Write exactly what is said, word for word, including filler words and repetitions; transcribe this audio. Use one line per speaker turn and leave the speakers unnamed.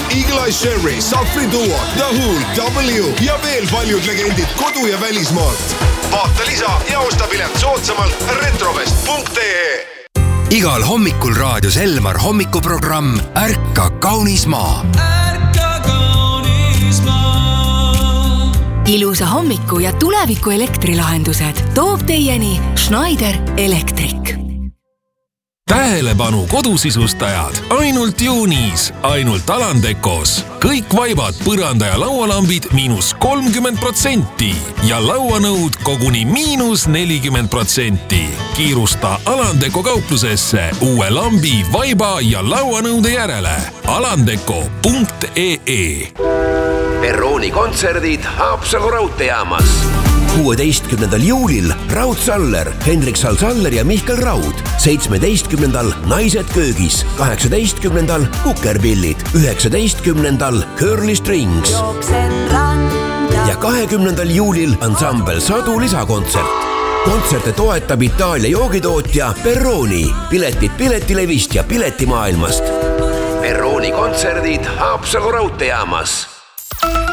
Eagle Eye Sherry, Safri Duo, The Hulk, W ja veel paljud legendid kodu- ja välismaalt. Vaata lisa ja osta pilet soodsamalt retrovest punkt ee.
Igal hommikul raadios Elmar hommikuprogramm Ärka kaunis maa.
Ärka kaunis maa.
Ilusa hommiku ja tuleviku elektrilahendused toob teieni Schneider Electric.
Tähelepanu kodusisustajad, ainult juunis, ainult Alandekos. Kõik vaibad, põranda ja laualambid miinus kolmkümmend protsenti ja lauanõud koguni miinus nelikümmend protsenti. Kiirusta Alandeko kauplusesse uue lambi, vaiba ja lauanõude järele. alandeko punkt ee.
Perrooni kontserdid Haapsalu raudteejaamas. kuueteistkümnendal juulil Raud Saller, Henrik Sal-Saller ja Mihkel Raud. seitsmeteistkümnendal Naised köögis, kaheksateistkümnendal Kukerpillid, üheksateistkümnendal Curly Strings ja kahekümnendal juulil ansambel Sadu lisakontsert. Kontserte toetab Itaalia joogitootja Perrooni. Piletid Piletilevist ja Piletimaailmast. Perrooni kontserdid Haapsalu raudteejaamas.